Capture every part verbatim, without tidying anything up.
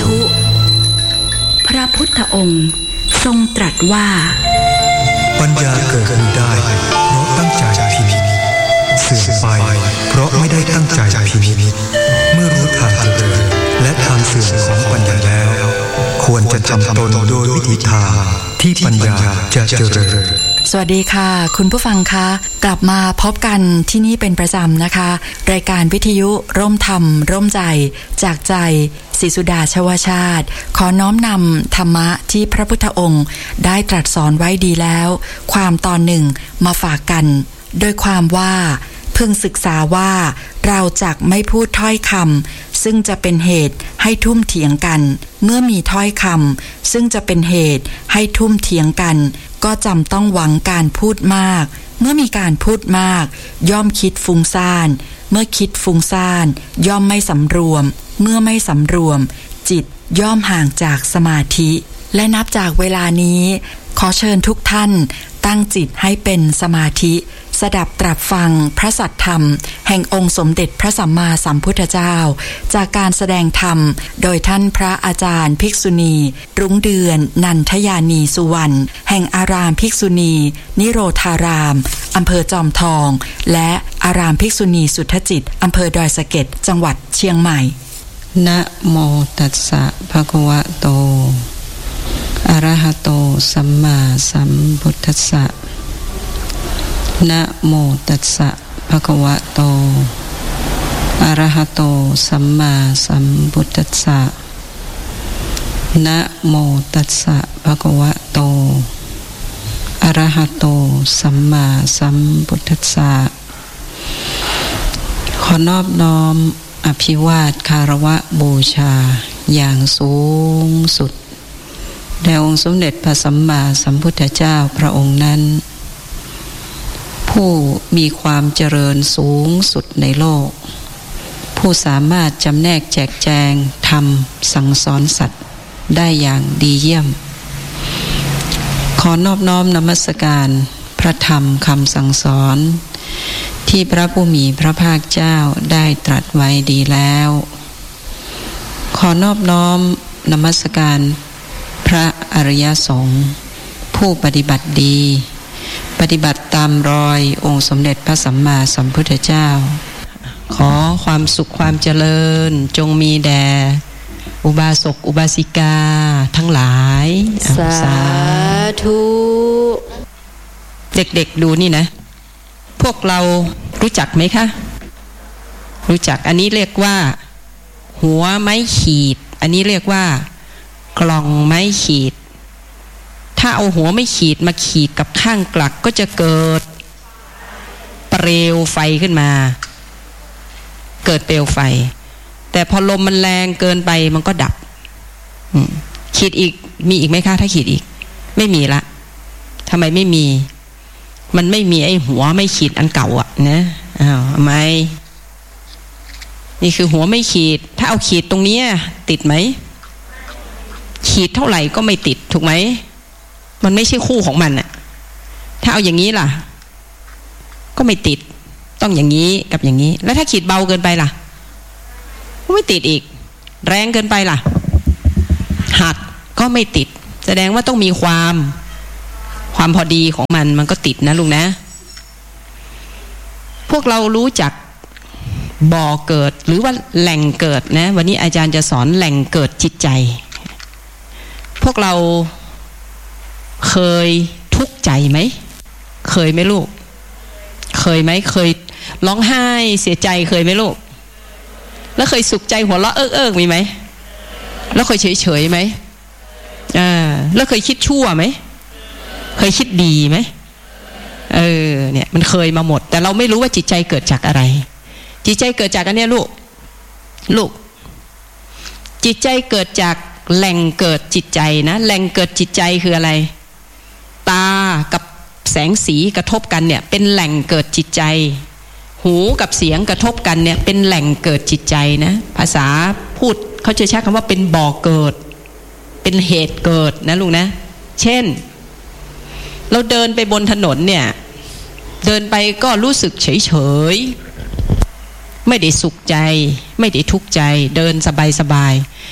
ธุพระพุทธองค์ทรงตรัสว่าปัญญาเกิดขึ้นได้เพราะตั้งใจพินิจเสื่อมไปเพราะไม่ได้ตั้งใจพินิจเมื่อรู้ทางเจริญและทางเสื่อมของปัญญาแล้วควรจะทำตนโดยวิธีทางที่ปัญญาจะเจริญสวัสดีค่ะคุณผู้ฟังคะกลับมาพบกันที่นี่เป็นประจำนะคะรายการวิทยุร่มธรรมร่มใจจากใจศรีสุดาชวชาติขอน้อมนำธรรมะที่พระพุทธองค์ได้ตรัสสอนไว้ดีแล้วความตอนหนึ่งมาฝากกันโดยความว่าพึงศึกษาว่าเราจักไม่พูดถ้อยคำซึ่งจะเป็นเหตุให้ทุ่มเถียงกันเมื่อมีถ้อยคำซึ่งจะเป็นเหตุให้ทุ่มเถียงกันก็จำต้องหวังการพูดมากเมื่อมีการพูดมากย่อมคิดฟุ้งซ่านเมื่อคิดฟุ้งซ่านย่อมไม่สำรวมเมื่อไม่สำรวมจิตย่อมห่างจากสมาธิและนับจากเวลานี้ขอเชิญทุกท่านตั้งจิตให้เป็นสมาธิสดับตรับฟังพระสัทธรรมแห่งองค์สมเด็จพระสัมมาสัมพุทธเจ้าจากการแสดงธรรมโดยท่านพระอาจารย์ภิกษุณีรุ้งเดือนนันทยานีสุวรรณแห่งอารามภิกษุณีนิโรธารามอำเภอจอมทองและอารามภิกษุณีสุทธจิตอำเภอดอยสะเก็ดจังหวัดเชียงใหม่นะโมตัสสะภะคะวะโตอะระหะโตสัมมาสัมพุทธัสสะนะโมตัสสะภะคะวะโตอะระหะโตสัมมาสัมพุทธัสสะนะโมตัสสะภะคะวะโตอะระหะโตสัมมาสัมพุทธัสสะขอนอบน้อมอภิวาทคารวะบูชาอย่างสูงสุดแด่องค์สมเด็จพระสัมมาสัมพุทธเจ้าพระองค์นั้นผู้มีความเจริญสูงสุดในโลกผู้สามารถจำแนกแจกแจงธรรมสั่งสอนสัตว์ได้อย่างดีเยี่ยมขอนอบน้อมนมัสการพระธรรมคำสั่งสอนที่พระผู้มีพระภาคเจ้าได้ตรัสไว้ดีแล้วขอนอบน้อมนมัสการพระอริยสงฆ์ผู้ปฏิบัติดีปฏิบัติตามรอยองค์สมเด็จพระสัมมาสัมพุทธเจ้าขอความสุขความเจริญจงมีแด่อุบาสกอุบาสิกาทั้งหลายสาธุเด็กๆดูนี่นะพวกเรารู้จักไหมคะรู้จักอันนี้เรียกว่าหัวไม้ขีดอันนี้เรียกว่ากล่องไม้ขีดถ้าเอาหัวไม้ขีดมาขีดกับข้างกลักก็จะเกิดเปลวไฟขึ้นมาเกิดเปลวไฟแต่พอลมมันแรงเกินไปมันก็ดับขีดอีกมีอีกไหมคะถ้าขีดอีกไม่มีละทำไมไม่มีมันไม่มีไอ้หัวไม่ขีดอันเก่าอ่ะนะอ้าวทำไมนี่คือหัวไม่ขีดถ้าเอาขีดตรงนี้ติดไหมขีดเท่าไหร่ก็ไม่ติดถูกไหมมันไม่ใช่คู่ของมันน่ะถ้าเอาอย่างนี้ล่ะก็ไม่ติดต้องอย่างนี้กับอย่างนี้แล้วถ้าขีดเบาเกินไปล่ะก็ไม่ติดอีกแรงเกินไปล่ะหักก็ไม่ติดแสดงว่าต้องมีความความพอดีของมันมันก็ติดนะลุงนะพวกเรารู้จักบ่อเกิดหรือว่าแหล่งเกิดนะวันนี้อาจารย์จะสอนแหล่งเกิดจิตใจพวกเราเคยทุกข์ใจไหมเคยไหมลูกเคยไหมเคยร้องไห้เสียใจเคยไหมลูกแล้วเคยสุขใจหัวเราะเอิกเอิกมีไหมแล้วเคยเฉยเฉยไหมอ่าแล้วเคยคิดชั่วไหมเคยคิดดีไหมเออเนี่ยมันเคยมาหมดแต่เราไม่รู้ว่าจิตใจเกิดจากอะไรจิตใจเกิดจากอันเนี้ยลูกลูกจิตใจเกิดจากแหล่งเกิดจิตใจนะแหล่งเกิดจิตใจคืออะไรตากับแสงสีกระทบกันเนี่ยเป็นแหล่งเกิดจิตใจหูกับเสียงกระทบกันเนี่ยเป็นแหล่งเกิดจิตใจนะภาษาพูดเขาจะใช้คำว่าเป็นบ่อเกิดเป็นเหตุเกิดนะลูกนะเช่นเราเดินไปบนถนนเนี่ยเดินไปก็รู้สึกเฉยเฉยไม่ได้สุขใจไม่ได้ทุกข์ใจเดินสบายสบายแต่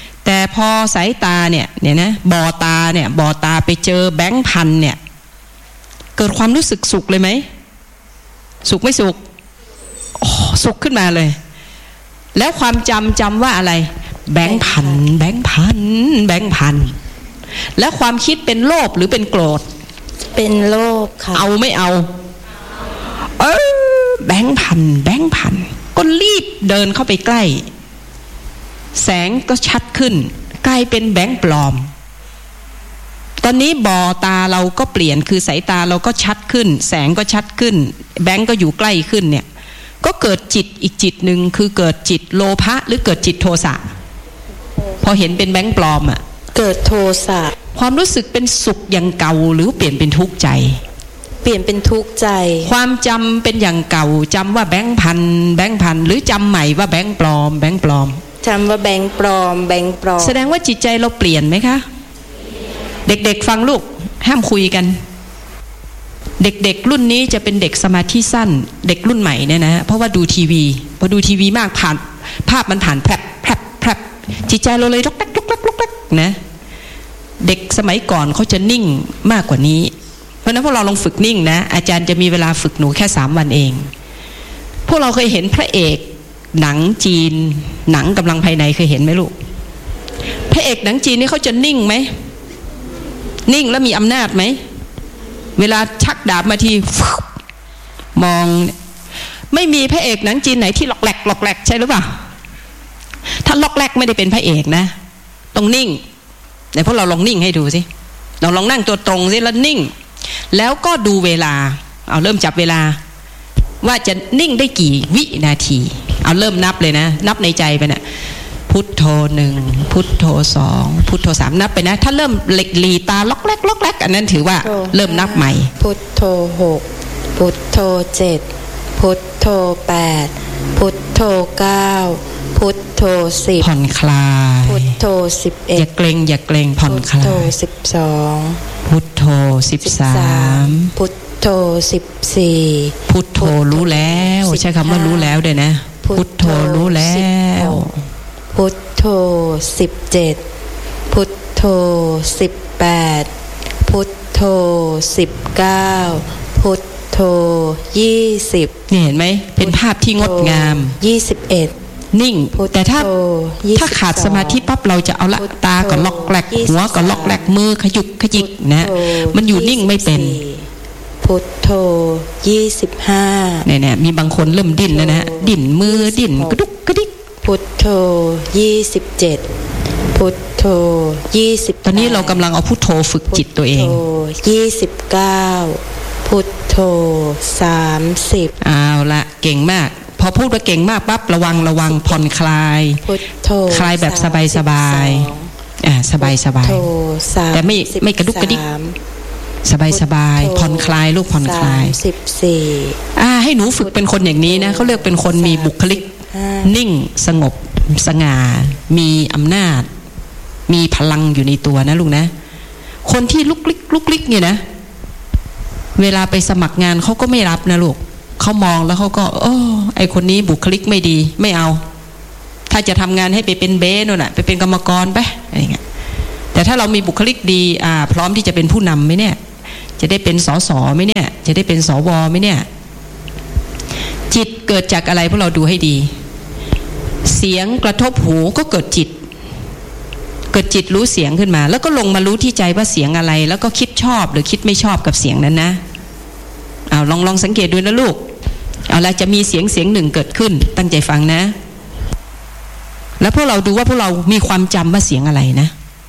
พอสายตาเนี่ยเนี่ยนะบอตาเนี่ยบอตาไปเจอแบงค์พันเนี่ยเกิดความรู้สึกสุขเลยไหมสุขไม่สุขโอ้สุขขึ้นมาเลยแล้วความจำจำว่าอะไรแบงค์พันแบงค์พันแบงค์พันแล้วความคิดเป็นโลภหรือเป็นโกรธเป็นโลภค่ะเอาไม่เอาเออแบงค์พันแบงค์พันก็รีบเดินเข้าไปใกล้แสงก็ชัดขึ้นกลายเป็นแบงค์ปลอมตอนนี้บอตาเราก็เปลี่ยนคือสายตาเราก็ชัดขึ้นแสงก็ชัดขึ้นแบงค์ก็อยู่ใกล้ขึ้นเนี่ยก็เกิดจิตอีกจิตหนึ่งคือเกิดจิตโลภะหรือเกิดจิตโทสะพอเห็นเป็นแบงค์ปลอมอ่ะเกิดโทสะความรู้สึกเป็นสุขอย่างเก่าหรือเปลี่ยนเป็นทุกข์ใจเปลี่ยนเป็นทุกข์ใจความจำเป็นอย่างเก่าจำว่าแบงค์พันแบงค์พันหรือจำใหม่ว่าแบงค์ปลอมแบงค์ปลอมจำว่าแบงค์ปลอมแบงค์ปลอมแสดงว่าจิตใจเราเปลี่ยนไหมคะเด็กๆฟังลูกห้ามคุยกันเด็กๆรุ่นนี้จะเป็นเด็กสมาธิสั้นเด็กรุ่นใหม่เนี่ยนะเพราะว่าดูทีวีพอดูทีวีมากผ่านภาพมันผ่านแพรบแพรบแพรบจิตใจเราเลยลุกลักลุกลักลุกลักนะเด็กสมัยก่อนเขาจะนิ่งมากกว่านี้เพราะนั้นพวกเราลองฝึกนิ่งนะอาจารย์จะมีเวลาฝึกหนูแค่สามวันเองพวกเราเคยเห็นพระเอกหนังจีนหนังกำลังภายในเคยเห็นไหมลูกพระเอกหนังจีนนี่เขาจะนิ่งไหมนิ่งแล้วมีอำนาจไหมเวลาชักดาบมาทีมองไม่มีพระเอกหนังจีนไหนที่หลอกแหลกหลอกแหลกใช่หรือเปล่าถ้าหลอกแหลกไม่ได้เป็นพระเอกนะต้องนิ่งไหนพวกเราลองนิ่งให้ดูสิเราลองนั่งตัวตรงสิแล้วนิ่งแล้วก็ดูเวลาเอาเริ่มจับเวลาว่าจะนิ่งได้กี่วินาทีเอาเริ่มนับเลยนะนับในใจไปนะพุทโธหนึ่งพุทโธสองพุทโธสามนับไปนะถ้าเริ่มเล็กลีตาล็อกแรกล็อกแรกอันนั้นถือว่าเริ่มนับใหม่พุทโธหกพุทโธเจ็ดพุทโธแปดพุทโธเก้าพุทโธสิบผ่อนคลายพุทโธสิบเอ็ดอย่าเกรงอย่าเกรงผ่อนคลายพุทโธสิบสองพุทโธสิบสามพุทโธสิบสี่พุทโธรู้แล้วใช้คำว่ารู้แล้วด้วยนะพุทโธรู้แล้วพุทโธสิบเจ็ดพุทโธสิบแปดพุทโธสิบเก้าพุทโธยี่สิบนี่เห็นไหมเป็นภาพที่งดงามยี่สิบเอ็ดนิ่งแต่ถ้าถ้าขาดสมาธิปั๊บเราจะเอาละตาก็ล็อกแหลกหัวก็ล็อกแหลกมือขยุกขยิกนะมันอยู่นิ่งไม่เป็นพุทโธยี่สิบห้าเนี่ยๆมีบางคนเริ่มดิ้นแล้วนะดิ้นมือดิ้นกระดุกกระดิกพุทโธยี่สิบเจ็ดพุทโธยี่สิบตอนนี้เรากำลังเอาพุทโธฝึกจิตตัวเองพุทโธยี่สิบเก้าพุทโธสามสิบเอาละเก่งมากพอพูดว่าเก่งมากปั๊บระวังระวังผ่อนคลายพุทโธคลายแบบสบายสบายอ่าสบายสบายแต่ไม่ไม่กระดุกกระดิกสบายสบายผ่อนคลายลูกผ่อนคลายสิบสี่อ่าให้หนูฝึกเป็นคนอย่างนี้นะเขาเรียกเป็นคนมีบุคลิกนิ่งสงบสง่ามีอำนาจมีพลังอยู่ในตัวนะลูกนะคนที่ลุกลิกลุกลิกเนี่ยนะเวลาไปสมัครงานเขาก็ไม่รับนะลูกเขามองแล้วเขาก็โอ้ไอคนนี้บุคลิกไม่ดีไม่เอาถ้าจะทำงานให้ไปเป็นเบสโน่นน่ะไปเป็นกรรมกรไปอะไรเงี้ยแต่ถ้าเรามีบุคลิกดีอ่าพร้อมที่จะเป็นผู้นำไหมเนี่ยจะได้เป็นสสไหมเนี่ยจะได้เป็นสวไหมเนี่ยจิตเกิดจากอะไรพวกเราดูให้ดีเสียงกระทบหูก็เกิดจิตเกิดจิตรู้เสียงขึ้นมาแล้วก็ลงมารู้ที่ใจว่าเสียงอะไรแล้วก็คิดชอบหรือคิดไม่ชอบกับเสียงนั้นนะเอาลองลองสังเกตดูนะลูกเอาละจะมีเสียงเสียงหนึ่งเกิดขึ้นตั้งใจฟังนะแล้วพวกเราดูว่าพวกเรามีความจำว่าเสียงอะไรนะ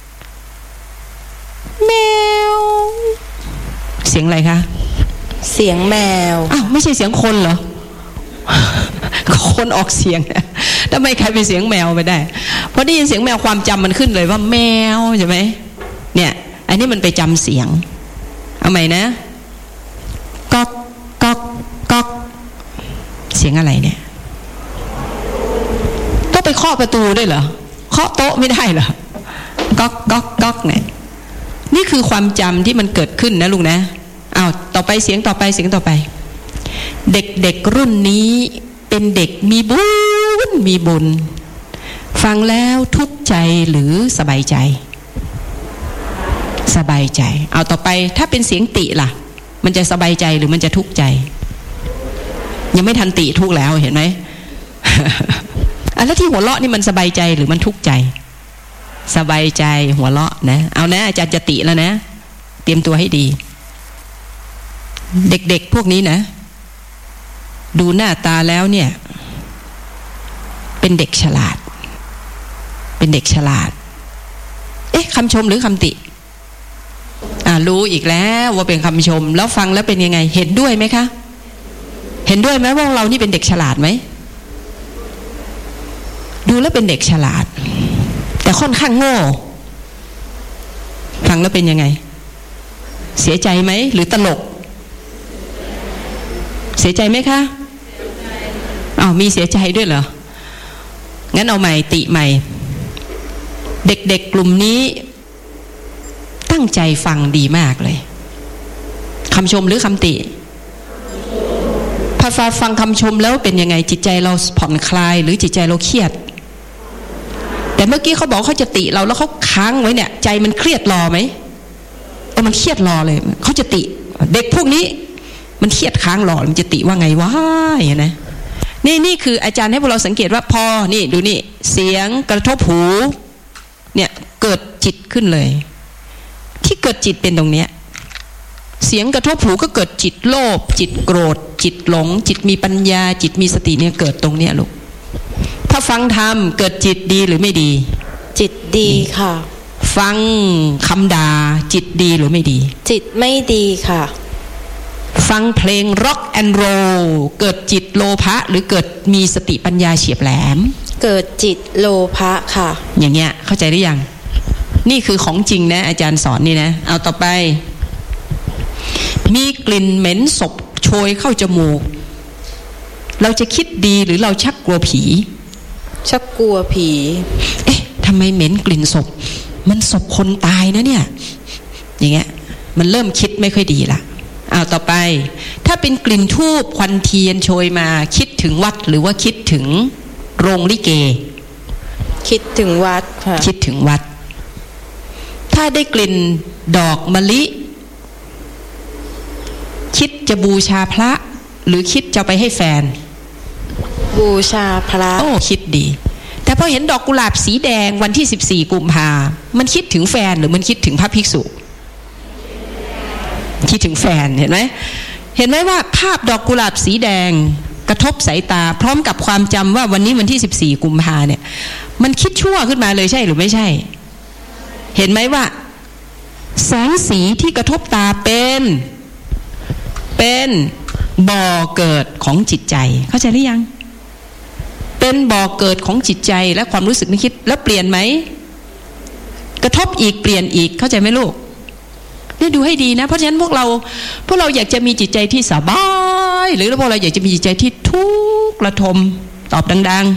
แมวเสียงอะไรคะเสียงแมวอ้าวไม่ใช่เสียงคนเหรอคนออกเสียงทำไมใครเป็นเสียงแมวไปได้พอได้ยินเสียงแมวความจำมันขึ้นเลยว่าแมวใช่ไหมเนี่ยอันนี้มันไปจำเสียงเอาใหม่นะก๊อกก๊อกก๊อกเสียงอะไรเนี่ยต้องไปเคาะประตูด้วยเหรอเคาะโต๊ะไม่ได้เหรอก๊อกก๊อกก๊อกเนี่ยนี่คือความจำที่มันเกิดขึ้นนะลูกนะอ้าวต่อไปเสียงต่อไปเสียงต่อไปเด็กๆรุ่นนี้เป็นเด็กมีบุญมีบุญฟังแล้วทุกข์ใจหรือสบายใจสบายใจเอาต่อไปถ้าเป็นเสียงติล่ะมันจะสบายใจหรือมันจะทุกข์ใจยังไม่ทันติทุกข์แล้วเห็นไหม แล้วที่หัวเราะนี่มันสบายใจหรือมันทุกข์ใจสบายใจหัวเราะนะเอานะอาจารย์จะติแล้วนะเตรียมตัวให้ดีเด็กๆพวกนี้นะดูหน้าตาแล้วเนี่ยเป็นเด็กฉลาดเป็นเด็กฉลาดเอ๊ะคำชมหรือคำติอ่ารู้อีกแล้วว่าเป็นคำชมแล้วฟังแล้วเป็นยังไงเห็นด้วยไหมคะเห็นด้วยไหมว่าเรานี่เป็นเด็กฉลาดไหมดูแล้วเป็นเด็กฉลาดแต่ค่อนข้างโง่ฟังแล้วเป็นยังไงเสียใจไหมหรือตลกเสียใจไหมคะอ้าวมีเสียใจด้วยเหรองั้นเอาใหม่ติใหม่เด็กๆกลุ่มนี้ตั้งใจฟังดีมากเลยคำชมหรือคำติพอฟังคำชมแล้วเป็นยังไงจิตใจเราผ่อนคลายหรือจิตใจเราเครียดแต่เมื่อกี้เขาบอกเขาจะติเราแล้วเขาค้างไว้เนี่ยใจมันเครียดรอไหมเออมันเครียดรอเลยเขาจะติเด็กพวกนี้มันเครียดค้างรอมันจะติว่าไงวะอย่างนี้นะนี่นี่คืออาจารย์ให้พวกเราสังเกตว่าพอนี่ดูนี่เสียงกระทบหูเนี่ยเกิดจิตขึ้นเลยที่เกิดจิตเป็นตรงเนี้ยเสียงกระทบหูก็เกิดจิตโลภจิตโกรธจิตหลงจิตมีปัญญาจิตมีสติเนี่ยเกิดตรงเนี้ยลูกถ้าฟังธรรมเกิดจิตดีหรือไม่ดีจิตดีค่ะฟังคำด่าจิตดีหรือไม่ดีจิตไม่ดีค่ะฟังเพลงร็อกแอนด์โรลเกิดจิตโลภะหรือเกิดมีสติปัญญาเฉียบแหลมเกิดจิตโลภะค่ะอย่างเงี้ยเข้าใจหรือยังนี่คือของจริงนะอาจารย์สอนนี่นะเอาต่อไปมีกลิ่นเหม็นศพโชยเข้าจมูกเราจะคิดดีหรือเราชักกลัวผีชักกลัวผีเอ๊ะทำไมเหม็นกลิ่นศพมันศพคนตายนะเนี่ยอย่างเงี้ยมันเริ่มคิดไม่ค่อยดีละเอาต่อไปถ้าเป็นกลิ่นธูปควันเทียนโชยมาคิดถึงวัดหรือว่าคิดถึงโรงลิเกคิดถึงวัดค่ะคิดถึงวัดถ้าได้กลิ่นดอกมะลิคิดจะบูชาพระหรือคิดจะไปให้แฟนบูชาพระโอ้คิดดีแต่พอเห็นดอกกุหลาบสีแดงวันที่สิบสี่กุมภามันคิดถึงแฟนหรือมันคิดถึงพระภิกษุคิดถึงแฟนเห็นไหมเห็นไหมว่าภาพดอกกุหลาบสีแดงกระทบสายตาพร้อมกับความจำว่าวันนี้วันที่สิบสี่กุมภาเนี่ยมันคิดชั่วขึ้นมาเลยใช่หรือไม่ใช่เห็นไหมว่าแสงสีที่กระทบตาเป็นเป็นบ่อเกิดของจิตใจเข้าใจหรือยังเป็นบ่อเกิดของจิตใจและความรู้สึกนึกคิดแล้วเปลี่ยนไหมกระทบอีกเปลี่ยนอีกเข้าใจไหมลูกนี่ดูให้ดีนะเพราะฉะนั้นพวกเราพวกเราอยากจะมีจิตใจที่สบายหรือพวกเราอยากจะมีจิตใจที่ทุกข์ระทมตอบดัง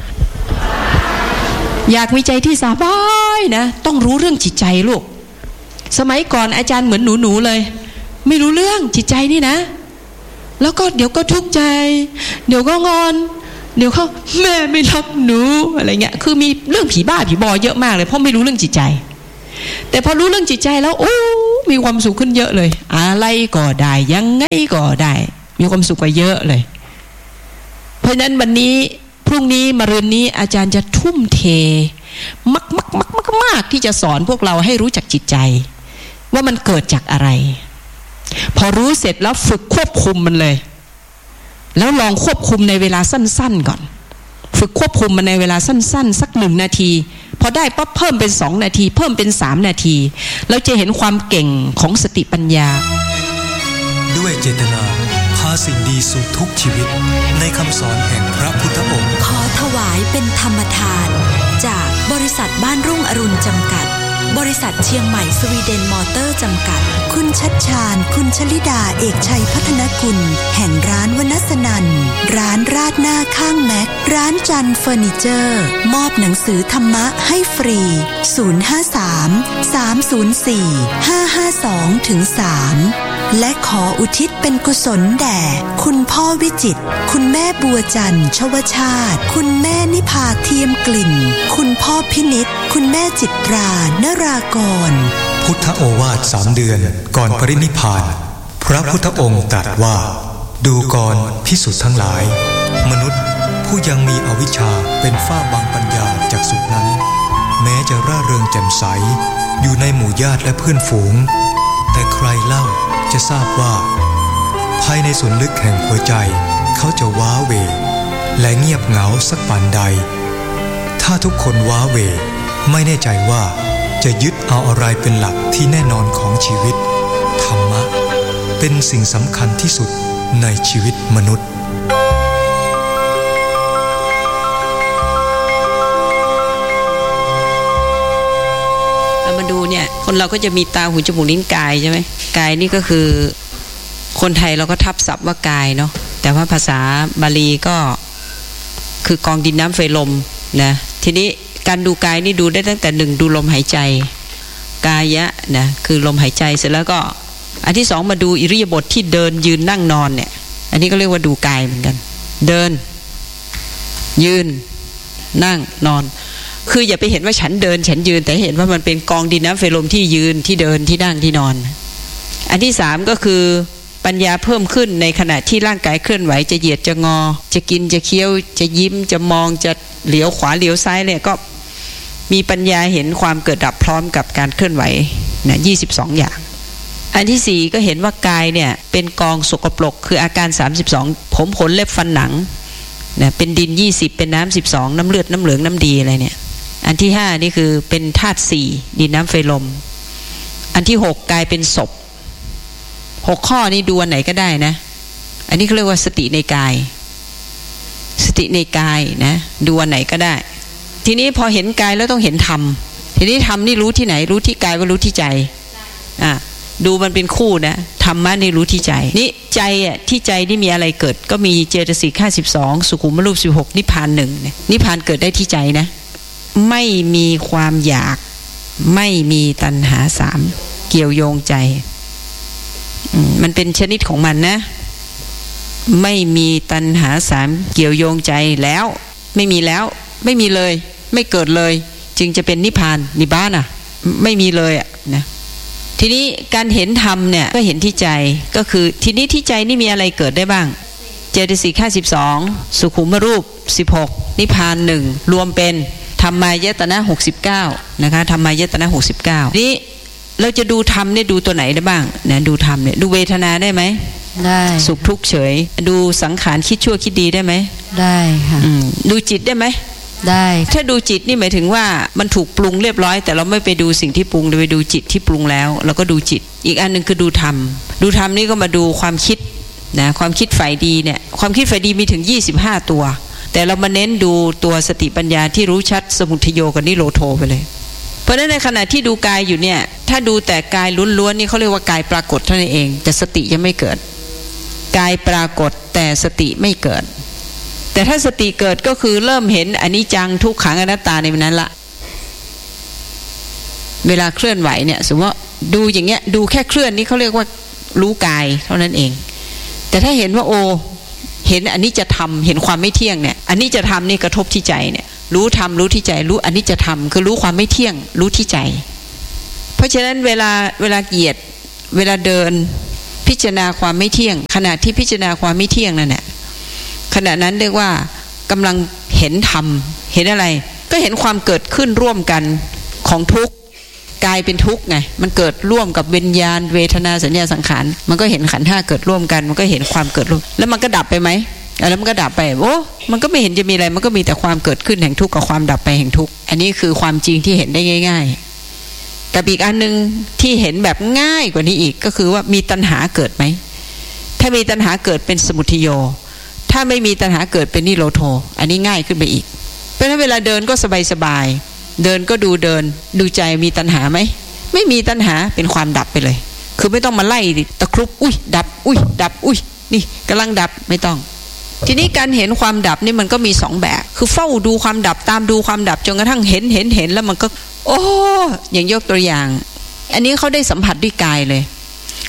ๆอยากมีใจที่สบายนะต้องรู้เรื่องจิตใจลูกสมัยก่อนอาจารย์เหมือนหนูๆเลยไม่รู้เรื่องจิตใจนี่นะแล้วก็เดี๋ยวก็ทุกข์ใจเดี๋ยวก็งอนเดี๋ยวเขาแม่ไม่รักหนูอะไรเงี้ยคือมีเรื่องผีบ้าผีบอเยอะมากเลยเพราะไม่รู้เรื่องจิตใจแต่พอรู้เรื่องจิตใจแล้วโอ้มีความสุขขึ้นเยอะเลยอะไรก็ได้ยังไงก็ได้มีความสุขกว่าเยอะเลยเพราะฉะนั้นวันนี้พรุ่งนี้มะรืนนี้อาจารย์จะทุ่มเทมากมากมากมากมากที่จะสอนพวกเราให้รู้จักจิตใจว่ามันเกิดจากอะไรพอรู้เสร็จแล้วฝึกควบคุมมันเลยแล้วลองควบคุมในเวลาสั้นๆก่อนฝึกควบคุมมันในเวลาสั้นๆสักหนึ่งนาทีพอได้ปั๊บเพิ่มเป็นสองนาทีเพิ่มเป็นสามนาทีเราจะเห็นความเก่งของสติปัญญาด้วยเจตนาพาสิ่งดีสู่ทุกชีวิตในคำสอนแห่งพระพุทธองค์ขอถวายเป็นธรรมทานจากบริษัทบ้านรุ่งอรุณจำกัดบริษัทเชียงใหม่สวีเดนมอเตอร์จำกัดคุณชัดชาญคุณชลิดาเอกชัยพัฒนกุลแห่งร้านวนัสนันร้านราดหน้าข้างแม็กร้านจันเฟอร์นิเจอร์มอบหนังสือธรรมะให้ฟรีศูนย์ ห้า สาม สาม ศูนย์ สี่ ห้า ห้า สอง สามและขออุทิศเป็นกุศลแด่คุณพ่อวิจิตรคุณแม่บัวจันทร์ชวชาติคุณแม่นิพาเทียมกลิ่นคุณพ่อพินิจคุณแม่จิตรานรากรพุทธโอวาทสามเดือนก่อนปรินิพพานพระพุทธองค์ตรัสว่าดูก่อนภิกษุทั้งหลายมนุษย์ผู้ยังมีอวิชชาเป็นฝ้าบังปัญญาจักษุนั้นแม้จะร่าเริงแจ่มใสอยู่ในหมู่ญาติและเพื่อนฝูงแต่ใครเล่าจะทราบว่าภายในส่วนลึกแห่งหัวใจเขาจะว้าเหวและเงียบเหงาสักปานใดถ้าทุกคนว้าเหวไม่แน่ใจว่าจะยึดเอาอะไรเป็นหลักที่แน่นอนของชีวิตธรรมะเป็นสิ่งสำคัญที่สุดในชีวิตมนุษย์เรามาดูเนี่ยคนเราก็จะมีตาหูจมูกลิ้นกายใช่ไหมกายนี่ก็คือคนไทยเราก็ทับศัพท์ว่ากายเนาะแต่ว่าภาษาบาลีก็คือกองดินน้ำไฟลมนะทีนี้การดูกายนี่ดูได้ตั้งแต่หนึ่งดูลมหายใจกายะนะคือลมหายใจเสร็จแล้วก็อันที่สองมาดูอิริยาบถที่เดินยืนนั่งนอนเนี่ยอันนี้ก็เรียกว่าดูกายเหมือนกันเดินยืนนั่งนอนคืออย่าไปเห็นว่าฉันเดินฉันยืนแต่เห็นว่ามันเป็นกองดินน้ำไฟลมที่ยืนที่เดินที่นั่งที่นอนอันที่สามก็คือปัญญาเพิ่มขึ้นในขณะที่ร่างกายเคลื่อนไหวจะเหยียดจะงอจะกินจะเคี้ยวจะยิ้มจะมองจะเหลียวขวาเหลียวซ้ายเนี่ยก็มีปัญญาเห็นความเกิดดับพร้อมกับการเคลื่อนไหวนะยี่สิบสองอย่างอันที่สี่ก็เห็นว่ากายเนี่ยเป็นกองสกปรกคืออาการสามสิบสองผมขนเล็บฟันหนังนะเป็นดินยี่สิบเป็นน้ำสิบสองน้ำเลือดน้ำเหลืองน้ำดีอะไรเนี่ยอันที่ห้านี่คือเป็นธาตุสี่ดินน้ำไฟลมอันที่หกกายเป็นศพหกข้อนี้ดูอันไหนก็ได้นะอันนี้เขาเรียกว่าสติในกายสติในกายนะดูอันไหนก็ได้ทีนี้พอเห็นกายแล้วต้องเห็นธรรมทีนี้ธรรมนี่รู้ที่ไหนรู้ที่กายว่ารู้ที่ใจอ่ะดูมันเป็นคู่นะธรรมะนี่รู้ที่ใจนี่ใจอ่ะที่ใจนี่มีอะไรเกิดก็มีเจตสิกห้าสิบสองสุขุมรูปสิบหกนิพพานหนึ่งนิพพานเกิดได้ที่ใจนะไม่มีความอยากไม่มีตัณหาสามเกี่ยวโยงใจมันเป็นชนิดของมันนะไม่มีตัณหาสามเกี่ยวโยงใจแล้วไม่มีแล้วไม่มีเลยไม่เกิดเลยจึงจะเป็นนิพพานนิบ้านะไม่มีเลยอ่ะนะทีนี้การเห็นธรรมเนี่ยก็เห็นที่ใจก็คือทีนี้ที่ใจนี่มีอะไรเกิดได้บ้างเจตสิกห้าสิบสองสุขุมรูปสิบหกนิพพานหนึ่งรวมเป็นธรรมายตนะหกสิบเก้านะคะธรรมายตนะหกสิบเก้านี้เราจะดูธรรมเนี่ยดูตัวไหนได้บ้างนะดูธรรมเนี่ยดูเวทนาได้ไหมได้สุขทุกข์เฉยดูสังขารคิดชั่วคิดดีได้ไหมได้ค่ะดูจิตได้ไหมได้ถ้าดูจิตนี่หมายถึงว่ามันถูกปรุงเรียบร้อยแต่เราไม่ไปดูสิ่งที่ปรุงเราไปดูจิตที่ปรุงแล้วเราก็ดูจิตอีกอันนึงคือดูธรรมดูธรรมนี่ก็มาดูความคิดนะความคิดฝ่ายดีเนี่ยความคิดฝ่ายดีมีถึงยี่สิบห้าตัวแต่เรามาเน้นดูตัวสติปัญญาที่รู้ชัดสมุทัยโยกับนิโรโธไปเลยเพราะฉะนั้นในขณะที่ดูกายอยู่เนี่ยถ้าดูแต่กายล้วนๆนี่เขาเรียกว่ากายปรากฏเท่านั้นเองแต่สติยังไม่เกิดกายปรากฏแต่สติไม่เกิดแต่ถ้าสติเกิดก็คือเริ่มเห็นอนิจจังทุกขังอนัตตาในนั้นละเวลาเคลื่อนไหวเนี่ยสมมติว่าดูอย่างเงี้ยดูแค่เคลื่อนนี่เขาเรียกว่ารู้กายเท่านั้นเองแต่ถ้าเห็นว่าโอเห็นอันนี้จะทำเห็นความไม่เที่ยงเนี่ยอันนี้จะทำนี่กระทบที่ใจเนี่ยรู้ทำรู้ที่ใจรู้อันนี้จะทำคือรู้ความไม่เที่ยงรู้ที่ใจเพราะฉะนั้นเวลาเวลาเหยียดเวลาเดินพิจารณาความไม่เที่ยงขณะที่พิจารณาความไม่เที่ยงนั่นแหละขณะนั้นเรียกว่ากำลังเห็นธรรมเห็นอะไรก็เห็นความเกิดขึ้นร่วมกันของทุกข์กายเป็นทุกข์ไงมันเกิดร่วมกับวิญญาณเวทนาสัญญาสังขารมันก็เห็นขันธ์ห้าเกิดร่วมกันมันก็เห็นความเกิดร่วมแล้วมันก็ดับไปไหมแล้วมันก็ดับไปโอ้มันก็ไม่เห็นจะมีอะไรมันก็มีแต่ความเกิดขึ้นแห่งทุกข์กับความดับไปแห่งทุกข์อันนี้คือความจริงที่เห็นได้ง่ายๆกับอีกอันนึงที่เห็นแบบง่ายกว่านี้อีกก็คือว่ามีตัณหาเกิดไหมถ้ามีตัณหาเกิดเป็นสมุทัยโยถ้าไม่มีตัณหาเกิดเป็นนิโรโธอันนี้ง่ายขึ้นไปอีกเพราะฉะนั้นเวลาเดินก็สบายๆเดินก็ดูเดินดูใจมีตัณหาไหมไม่มีตัณหาเป็นความดับไปเลยคือไม่ต้องมาไล่ตะครุบอุ้ยดับอุ้ยดับอุ้ยนี่กำลังดับไม่ต้องทีนี้การเห็นความดับนี่มันก็มีสองแบบคือเฝ้าดูความดับตามดูความดับจนกระทั่งเห็นเห็นเห็นแล้วมันก็โอ้อย่างยกตัวอย่างอันนี้เขาได้สัมผัสด้วยกายเลย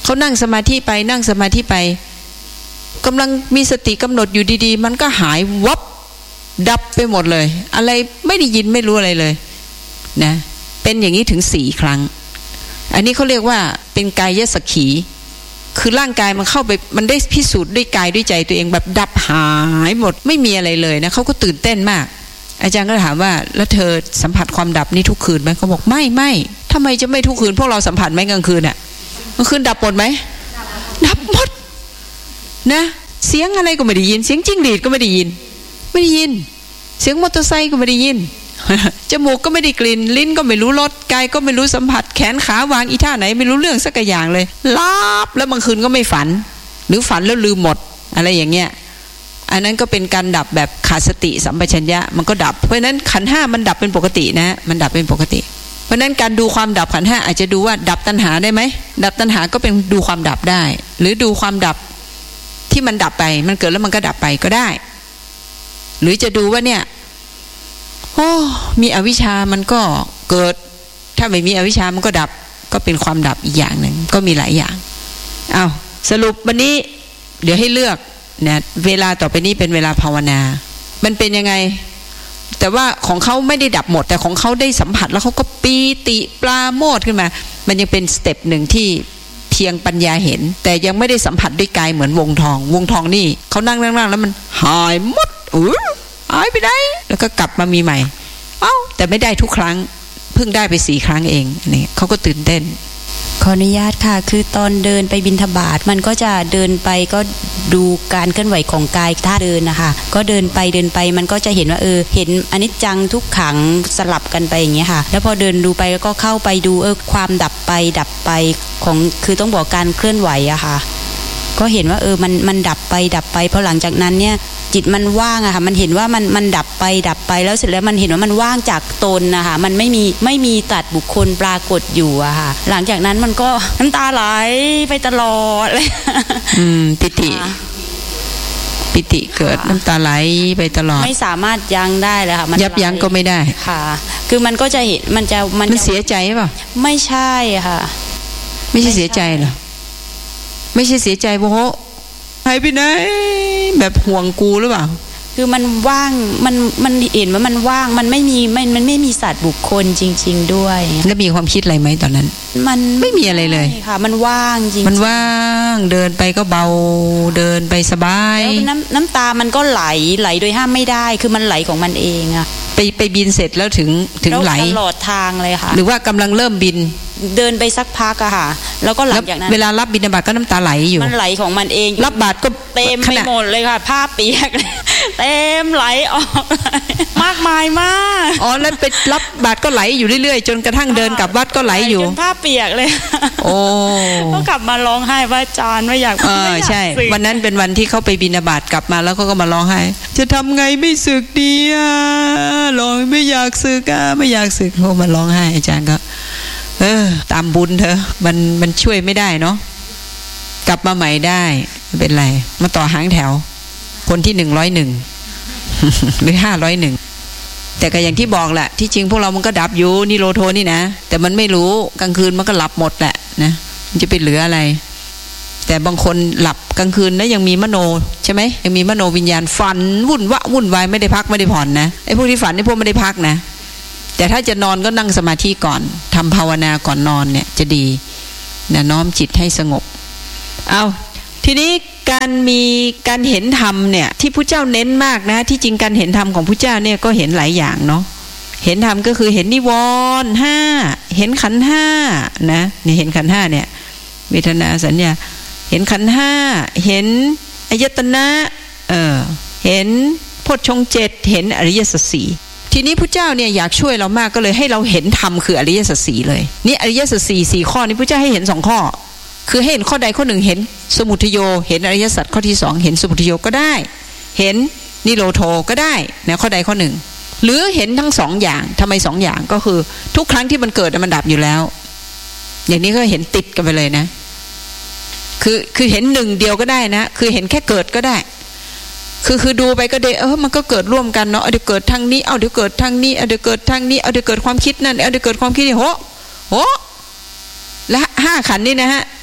เขานั่งสมาธิไปนั่งสมาธิไปกำลังมีสติกำหนดอยู่ดีๆมันก็หายวับดับไปหมดเลยอะไรไม่ได้ยินไม่รู้อะไรเลยนะเป็นอย่างนี้ถึงสี่ครั้งอันนี้เขาเรียกว่าเป็นกายสักขีคือร่างกายมันเข้าไปมันได้พิสูจน์ด้วยกายด้วยใจตัวเองแบบดับหายหมดไม่มีอะไรเลยนะเขาก็ตื่นเต้นมากอาจารย์ก็ถามว่าแล้วเธอสัมผัสความดับนี้ทุกคืนไหมเขาบอกไม่ไม่ทำไมจะไม่ทุกคืนพวกเราสัมผัสไหมกลางคืนอ่ะกลางคืนดับหมดไหมดับหมดนะเสียงอะไรก็ไม่ได้ยินเสียงจิ้งหรีดก็ไม่ได้ยินไม่ได้ยินเสียงมอเตอร์ไซค์ก็ไม่ได้ยินจมูกก็ไม่ได้กลิ่นลิ้นก็ไม่รู้รสกายก็ไม่รู้สัมผัสแขนขาวางอีท่าไหนไม่รู้เรื่องสักอย่างเลยลับแล้วบางคืนก็ไม่ฝันหรือฝันแล้วลืมหมดอะไรอย่างเงี้ยอันนั้นก็เป็นการดับแบบขาดสติสัมปชัญญะมันก็ดับเพราะฉะนั้นขันธ์ห้ามันดับเป็นปกตินะมันดับเป็นปกติเพราะฉะนั้นการดูความดับขันธ์ห้าอาจจะดูว่าดับตัณหาได้ไหมดับตัณหาก็เป็นดูความดับได้หรือดูความดับที่มันดับไปมันเกิดแล้วมันก็ดับไปก็ได้หรือจะดูว่าเนี่ยโอ้มีอวิชชามันก็เกิดถ้าไม่มีอวิชชามันก็ดับก็เป็นความดับอีกอย่างหนึ่งก็มีหลายอย่างเอาสรุปวันนี้เดี๋ยวให้เลือกเนี่ยเวลาต่อไปนี้เป็นเวลาภาวนามันเป็นยังไงแต่ว่าของเขาไม่ได้ดับหมดแต่ของเขาได้สัมผัสแล้วเขาก็ปีติปราโมทย์ขึ้นมามันยังเป็นสเต็ปหนึ่งที่เพียงปัญญาเห็นแต่ยังไม่ได้สัมผัสด้วยกายเหมือนวงทองวงทองนี่เขานั่งนั่งแล้วมันหายหมดอู้หายไปได้แล้วก็กลับมามีใหม่เอ้าแต่ไม่ได้ทุกครั้งเพิ่งได้ไปสี่ครั้งเองนี่เขาก็ตื่นเต้นขออนุญาตค่ะคือตอนเดินไปบิณฑบาตมันก็จะเดินไปก็ดูการเคลื่อนไหวของกายท่าเดินนะคะก็เดินไปเดินไปมันก็จะเห็นว่าเออเห็นอนิจจังทุกขังสลับกันไปอย่างเงี้ยค่ะแล้วพอเดินดูไปแล้วก็เข้าไปดูเออความดับไปดับไปของคือต้องบอกการเคลื่อนไหวอะค่ะก็เห็นว่าเออมันมันดับไปดับไปพอหลังจากนั้นเนี่ยจิตมันว่างอะค่ะมันเห็นว่ามันมันดับไปดับไปแล้วเสร็จแล้วมันเห็นว่ามันว่างจากตนนะคะมันไม่มีไม่มีตัดบุคคลปรากฏอยู่อะค่ะหลังจากนั้นมันก็น้ำตาไหลไปตลอดเลยอืมปิติปิติเกิดน้ำตาไหลไปตลอดไม่สามารถยั้งได้เลยค่ะยับยั้งก็ไม่ได้ค่ะคือมันก็จะเห็นมันจะมันเสียใจป่ะไม่ใช่ค่ะไม่ใช่เสียใจเหรอไม่ใช่เสียใจโว้โหหายไปไหนแบบห่วงกูหรือเปล่าคือมันว่างมันมันเห็นว่ามันว่างมันไม่มีมันมันไม่มีสัตว์บุคคลจริงๆด้วยแล้วมีความคิดอะไรไหมตอนนั้นมันไม่มีอะไรเลยค่ะมันว่างจริงมันว่างเดินไปก็เบาเดินไปสบายแล้วน้ำน้ำตามันก็ไหลไหลโดยห้ามไม่ได้คือมันไหลของมันเองอะไปไปบินเสร็จแล้วถึงถึงไหลตลอดทางเลยค่ะหรือว่ากำลังเริ่มบินเดินไปสักพักอะค่ะแล้วก็หลังจากนั้นเวลารับบิณฑบาตก็น้ำตาไหลอยู่มันไหลของมันเองรับบาตรก็เต็มไปหมดเลยค่ะผ้าเปียกเต็มไหลออกมากมายมากอ๋อแล้วไปรับบาตรก็ไหลอยู่เรื่อยๆจนกระทั่งเดินกลับวัดก็ไหลอยู่จนผ้าเปียกเลยโอ้ก็กลับมาร้องไห้ว่าอาจารย์ไม่อยากเออใช่วันนั้นเป็นวันที่เขาไปบิณฑบาตกลับมาแล้วเขาก็มาร้องไห้จะทำไงไม่สึกดีอ่ะร้องไม่อยากสึกอ่ะไม่อยากสึกเขามาร้องไห้อาจารย์ก็เออตามบุญเธอมันมันช่วยไม่ได้เนาะกลับมาใหม่ได้ไม่เป็นไรมาต่อหางแถวคนที่หนึ่งร้อยหนึ่งหรือห้าร้อยหนึ่งแต่ก็อย่างที่บอกแหละที่จริงพวกเรามันก็ดับอยู่นิโรโทนี่นะแต่มันไม่รู้กลางคืนมันก็หลับหมดแหละนะมันจะไปเหลืออะไรแต่บางคนหลับกลางคืนนะยังมีมโนใช่ไหมยังมีมโนวิญญาณฝันวุ่นวะวุ่นวายไม่ได้พักไม่ได้ผ่อนนะไอ้พวกที่ฝันไอ้พวกไม่ได้พักนะแต่ถ้าจะนอนก็นั่งสมาธิก่อนทำภาวนาก่อนนอนเนี่ยจะดีนะน้อมจิตให้สงบเอาทีนี้การมีการเห็นธรรมเนี่ยที่พระเจ้าเน้นมากนะที่จริงการเห็นธรรมของพระเจ้าเนี่ยก็เห็นหลายอย่างเนาะเห็นธรรมก็คือเห็นนิวรณ์ห้าเห็นขันธ์ห้านะนี่เห็นขันธ์ห้าเนี่ยเวทนาสัญญาเห็นขันธ์ห้าเห็นอายตนะเออเห็นโพชฌงค์เจ็ดเห็นอริยสัจสี่ทีนี้พระเจ้าเนี่ยอยากช่วยเรามากก็เลยให้เราเห็นธรรมคืออริยสัจสี่เลยนี่อริยสัจสี่สี่ข้อนี้พระเจ้าให้เห็นสองข้อคือให้เห็นข้อใดข้อหนึ่งเห็นสมุทัยโยเห็นอริยสัจข้อที่สองเห็นสมุทัยโยก็ได้เห็นนิโรโธก็ได้นะข้อใดข้อหนึ่งหรือเห็นทั้งสองอย่างทำไมสองอย่างก็คือทุกครั้งที่มันเกิดมันดับอยู่แล้วอย่างนี้ก็เห็นติดกันไปเลยนะคือคือเห็นหนึ่งเดียวก็ได้นะคือเห็นแค่เกิดก็ได้คือคือดูไปก็เดเออมันก็เกิดร่วมกันเนาะเอาเดี๋ยวเกิดทางนี้เอาเดี๋ยวเกิดทางนี้เอาเดี๋ยวเกิดทางนี้เอาเดี๋ยวเกิดความคิดนั่นเอาเดี๋ยวเกิดความคิดนี่โหโหและห้าขันนี่นะฮะ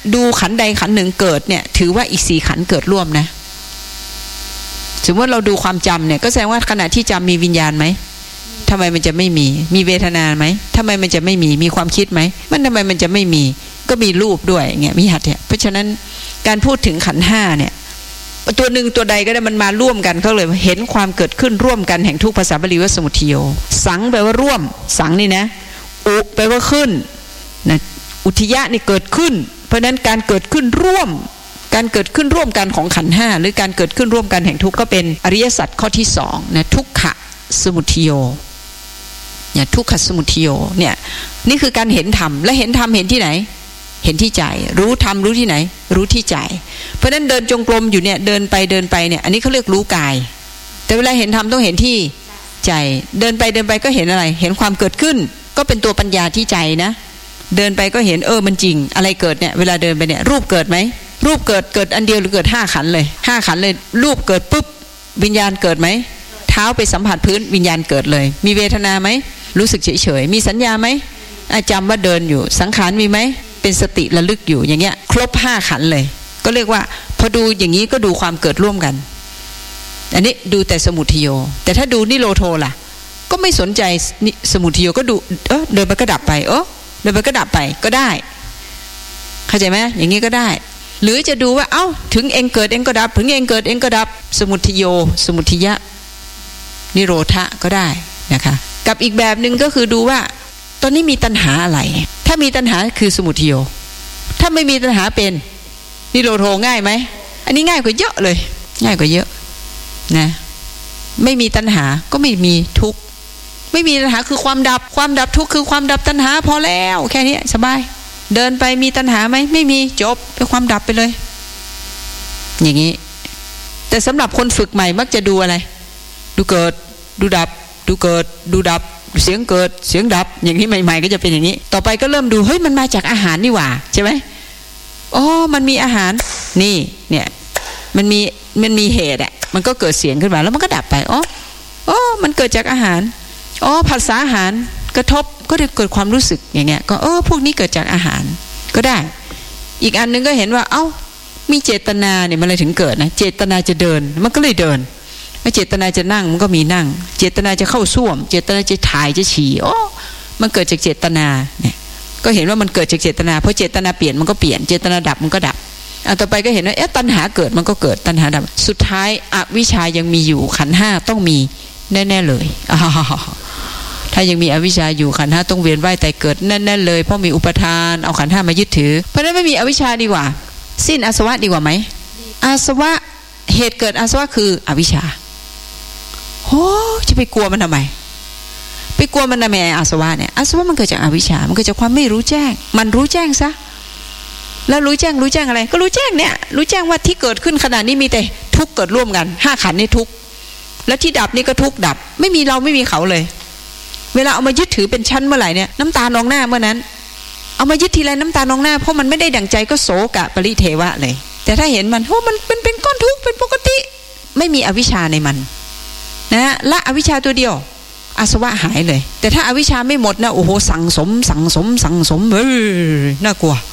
ดูขันใดขันหนึ่งเกิดเนี่ยถือว่าอีกสี่ขันเกิดร่วมนะสมมติเราดูความจำเนี่ยก็แสดงว่าขณะที่จำมีวิญญาณไหมทำไมมันจะไม่มีมีเวทนาไหมทำไมมันจะไม่มีมีความคิดไหมมันทำไมมันจะไม่มีก็มีรูปด้วยเงี้ยมีหัตถ์เนี่ยเพราะฉะนั้นการพูดถึงขันธ์ห้าเนี่ยตัวหนึ่งตัวใดก็ได้มันมาร่วมกันเขาเลยเห็นความเกิดขึ้นร่วมกันแห่งทุกภาษาบาลีว่าสมุทัยโยสังแปลว่าร่วมสังนี่นะอุแปลว่าขึ้นนะอุทยะนี่เกิดขึ้นเพราะนั้นการเกิดขึ้นร่วมการเกิดขึ้นร่วมกันของขันธ์ห้าหรือการเกิดขึ้นร่วมกันแห่งทุกข์ก็เป็นอริยสัจข้อที่สองนะทุกขะสมุทัยโยเนี่ยทุกขสมุทัยโยเนี่ยนี่คือการเห็นธรรมและเห็นธรรมเห็นที่ไหนเห็นที่ใจรู้ธรรมรู้ที่ไหนรู้ที่ใจเพราะฉะนั้นเดินจงกรมอยู่เนี่ยเดินไปเดินไปเนี่ยอันนี้เขาเรียกรู้กายแต่เวลาเห็นธรรมต้องเห็นที่ใจเดินไปเดินไปก็เห็นอะไรเห็นความเกิดขึ้นก็เป็นตัวปัญญาที่ใจนะเดินไปก็เห็นเออมันจริงอะไรเกิดเนี่ยเวลาเดินไปเนี่ยรูปเกิดไหมรูปเกิดเกิดอันเดียวหรือเกิดห้าขันเลยห้าขันเลยรูปเกิดปุ๊บวิญญาณเกิดไหมเท้าไปสัมผัสพื้นวิญญาณเกิดเลยมีเวทนาไหมรู้สึกเฉยเฉยมีสัญญาไหมจำว่าเดินอยู่สังขารมีไหมเป็นสติระลึกอยู่อย่างเงี้ยครบห้าขันเลยก็เรียกว่าพอดูอย่างนี้ก็ดูความเกิดร่วมกันอันนี้ดูแต่สมุทัยโยแต่ถ้าดูนิโรโทล่ะก็ไม่สนใจสมุทัยโยก็ดูเออเดินไปก็ดับไปเออเดินไปก็ดับไปก็ได้เข้าใจไหมอย่างนี้ก็ได้หรือจะดูว่าเอ้าถึงเองเกิดเองก็ดับถึงเองเกิดเองก็ดับสมุทัยโยสมุทัยะนิโรธะก็ได้นะคะกับอีกแบบหนึ่งก็คือดูว่าตอนนี้มีตัณหาอะไรถ้ามีตัณหาคือสมุทัยโยถ้าไม่มีตัณหาเป็นนิโรโทง่ายไหมอันนี้ง่ายกว่าเยอะเลยง่ายกว่าเยอะนะไม่มีตัณหาก็ไม่มีทุกข์ไม่มีตัณหาคือความดับความดับทุกข์คือความดับตัณหาพอแล้วแค่นี้สบายเดินไปมีตัณหาไหมไม่มีจบเป็นความดับไปเลยอย่างนี้แต่สำหรับคนฝึกใหม่มักจะดูอะไรดูเกิดดูดับดูเกิดดูดับเสียงเกิดเสียงดับอย่างนี้ใหม่ๆก็จะเป็นอย่างนี้ต่อไปก็เริ่มดูเฮ้ยมันมาจากอาหารนี่หว่าใช่ไหมอ๋อมันมีอาหารนี่เนี่ยมันมีมันมีเหตุอ่ะมันก็เกิดเสียงขึ้นมาแล้วมันก็ดับไปอ๋ออ๋อมันเกิดจากอาหารอ๋อผัสสะอาหารกระทบก็จะเกิดความรู้สึกอย่างเงี้ยก็เออพวกนี้เกิดจากอาหารก็ได้อีกอันนึงก็เห็นว่าเอ้ามีเจตนาเนี่ยมันเลยถึงเกิดนะเจตนาจะเดินมันก็เลยเดินเจตนาจะนั่งมันก็มีนั่งเจตนาจะเข้าส้วมเจตนาจะถ่ายจะฉี่โอ้มันเกิดจากเจตนาเนี่ยก็เห็นว่ามันเกิดจากเจตนาเพราะเจตนาเปลี่ยนมันก็เปลี่ยนเจตนาดับมันก็ดับเอาต่อไปก็เห็นว่าเอ๊ะตัณหาเกิดมันก็เกิดตัณหาดับสุดท้ายอวิชชายังมีอยู่ขันธ์ห้าต้องมีแน่ๆเลยถ้ายังมีอวิชชาอยู่ขันธ์ห้าต้องเวียนว่ายตายเกิดแน่ๆเลยเพราะมีอุปทานเอาขันธ์ห้ามายึดถือเพราะฉะนั้นไม่มีอวิชชาดีกว่าสิ้นอาสวะดีกว่าไหมอาสวะเหตุเกิดอาสวะคืออวิชชาโอ้จะไปกลัวมันทำไมไปกลัวมันทำไมอาสวะเนี่ยอาสวะมันเกิดจากอวิชชามันเกิดจากความไม่รู้แจ้งมันรู้แจ้งซะแล้วรู้แจ้งรู้แจ้งอะไรก็รู้แจ้งเนี่ยรู้แจ้งว่าที่เกิดขึ้นขณะนี้มีแต่ทุกข์เกิดร่วมกันห้าขันธ์นี่ทุกข์แล้วที่ดับนี่ก็ทุกข์ดับไม่มีเราไม่มีเขาเลยเวลาเอามายึดถือเป็นชั้นเมื่อไหร่เนี่ยน้ำตานองหน้าเมื่อนั้นเอามายึดทีไรน้ำตานองหน้าเพราะมันไม่ได้ดั่งใจก็โศกะปริเทวะเลยแต่ถ้าเห็นมันโอ้มันเป็นเป็นก้อนทุกข์เป็นปกติไม่มีอวิชชาในมันนะละอวิชชาตัวเดียวอาสวะหายเลยแต่ถ้าอาวิชชาไม่หมดนะโอ้โหสั่งสมสั่งสมสั่งสมเฮ้ยน่ากลัว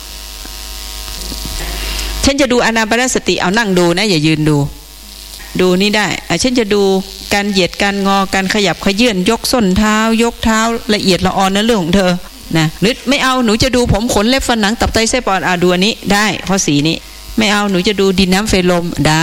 ฉันจะดูอานาปานสติเอานั่งดูนะอย่ายืนดูดูนี่ได้ฉันจะดูการเหยียดการงอการขยับขยื่นยกส้นเท้ายกเท้าละเอียดละออนนั่นเรื่องของเธอนะหรือไม่เอาหนูจะดูผมขนเล็บฟันหนังตับไตไส้ปอดอ่ะดูอันนี้ได้ข้อสี่นี้ไม่เอาหนูจะดูดินน้ำไฟลมได้